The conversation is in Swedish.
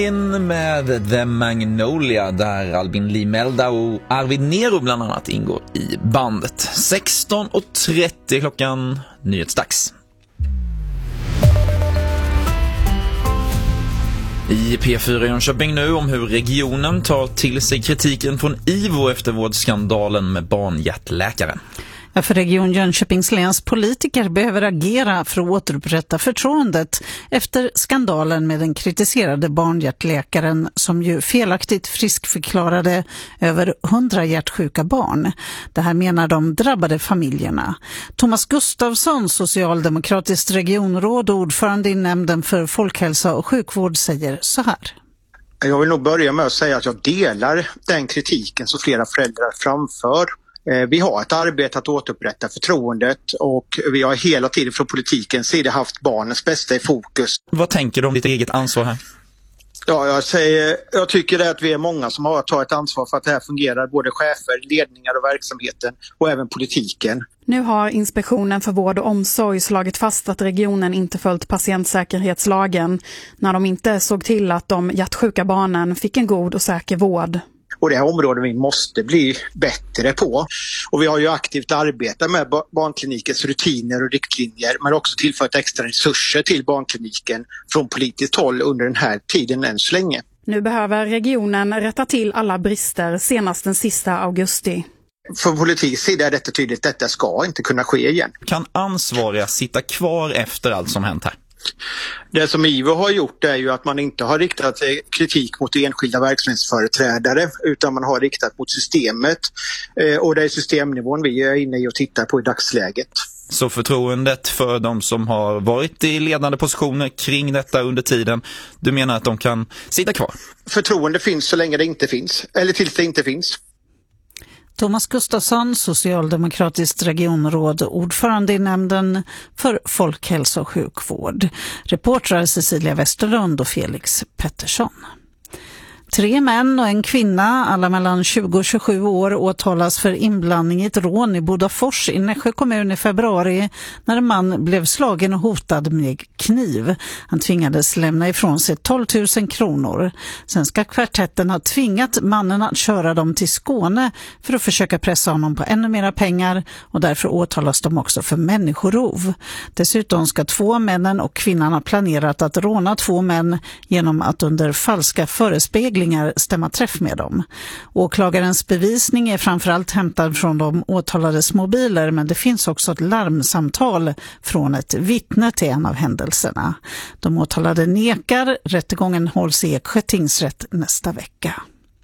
In med The Magnolia där Albin Lee Melda och Arvid Nero bland annat ingår i bandet. 16:30 klockan, nyhetsdags. I P4 Jönköping nu om hur regionen tar till sig kritiken från IVO efter vårdskandalen med barnhjärtläkaren. Ja, för Region Jönköpings läns politiker behöver agera för att återupprätta förtroendet efter skandalen med den kritiserade barnhjärtläkaren som ju felaktigt friskförklarade över 100 hjärtsjuka barn. Det här menar de drabbade familjerna. Thomas Gustafsson, socialdemokratiskt regionråd och ordförande i nämnden för folkhälsa och sjukvård, säger så här. Jag vill nog börja med att säga att jag delar den kritiken som flera föräldrar framför. Vi har ett arbete att återupprätta förtroendet och vi har hela tiden från politikens sida haft barnens bästa i fokus. Vad tänker du om ditt eget ansvar här? Ja, jag tycker det att vi är många som har att ta ett ansvar för att det här fungerar, både chefer, ledningar och verksamheten och även politiken. Nu har Inspektionen för vård och omsorg slagit fast att regionen inte följt patientsäkerhetslagen när de inte såg till att de hjärtsjuka barnen fick en god och säker vård. Och det här området vi måste bli bättre på. Och vi har ju aktivt arbetat med barnklinikens rutiner och riktlinjer, men också tillfört extra resurser till barnkliniken från politiskt håll under den här tiden än så länge. Nu behöver regionen rätta till alla brister senast den sista augusti. Från politikens sida är detta tydligt, detta ska inte kunna ske igen. Kan ansvariga sitta kvar efter allt som hänt här? Det som IVO har gjort är ju att man inte har riktat kritik mot enskilda verksamhetsföreträdare utan man har riktat mot systemet, och det är systemnivån vi är inne i och tittar på i dagsläget. Så förtroendet för de som har varit i ledande positioner kring detta under tiden, du menar att de kan sitta kvar? Förtroende finns så länge det inte finns, eller tills det inte finns. Thomas Gustafsson, socialdemokratiskt regionråd och ordförande i nämnden för folkhälsa och sjukvård. Reportrar Cecilia Westerlund och Felix Pettersson. 3 män och en kvinna, alla mellan 20 och 27 år, åtalas för inblandning i ett rån i Bodafors i Nässjö kommun i februari när en man blev slagen och hotad med kniv. Han tvingades lämna ifrån sig 12 000 kronor. Sen ska kvartetten ha tvingat mannen att köra dem till Skåne för att försöka pressa honom på ännu mera pengar, och därför åtalas de också för människorov. Dessutom ska 2 männen och kvinnan ha planerat att råna 2 män genom att under falska förespeglingar stämma träff med dem. Åklagarens bevisning är framförallt hämtad från de åtalades mobiler, men det finns också ett larmsamtal från ett vittne till en av händelserna. De åtalade nekar, rättegången hålls i Eksjö tingsrätt nästa vecka.